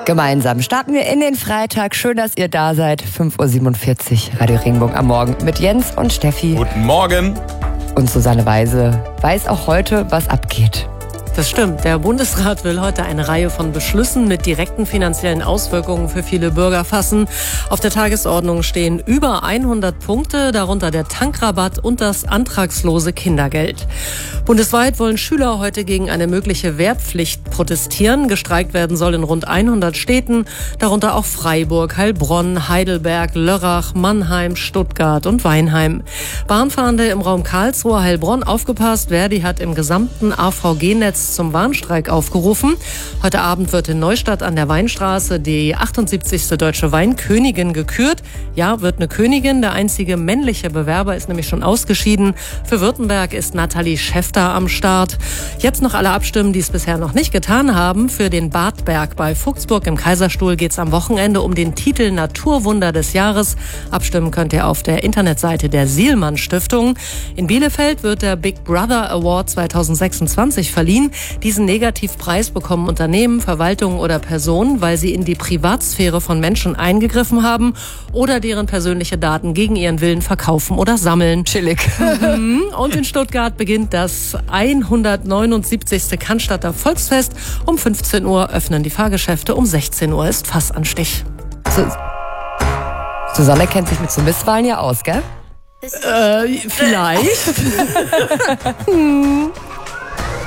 Gemeinsam starten wir in den Freitag. Schön, dass ihr da seid. 5.47 Uhr, Radio Regenbogen am Morgen mit Jens und Steffi. Guten Morgen. Und Susanne Weise weiß auch heute, was abgeht. Das stimmt. Der Bundesrat will heute eine Reihe von Beschlüssen mit direkten finanziellen Auswirkungen für viele Bürger fassen. Auf der Tagesordnung stehen über 100 Punkte, darunter der Tankrabatt und das antragslose Kindergeld. Bundesweit wollen Schüler heute gegen eine mögliche Wehrpflicht protestieren. Gestreikt werden soll in rund 100 Städten, darunter auch Freiburg, Heilbronn, Heidelberg, Lörrach, Mannheim, Stuttgart und Weinheim. Bahnfahrende im Raum Karlsruhe, Heilbronn, aufgepasst. Verdi hat im gesamten AVG-Netz zum Warnstreik aufgerufen. Heute Abend wird in Neustadt an der Weinstraße die 78. Deutsche Weinkönigin gekürt. Ja, wird eine Königin. Der einzige männliche Bewerber ist nämlich schon ausgeschieden. Für Württemberg ist Nathalie Schäfter am Start. Jetzt noch alle abstimmen, die es bisher noch nicht getan haben. Für den Badberg bei Fuchsburg im Kaiserstuhl geht es am Wochenende um den Titel Naturwunder des Jahres. Abstimmen könnt ihr auf der Internetseite der Sielmann Stiftung. In Bielefeld wird der Big Brother Award 2026 verliehen. Diesen Negativpreis bekommen Unternehmen, Verwaltungen oder Personen, weil sie in die Privatsphäre von Menschen eingegriffen haben oder deren persönliche Daten gegen ihren Willen verkaufen oder sammeln. Chillig. Und in Stuttgart beginnt das 179. Cannstatter Volksfest. Um 15 Uhr öffnen die Fahrgeschäfte, um 16 Uhr ist Fassanstich. Susanne kennt sich mit so Misswahlen ja aus, gell? Vielleicht.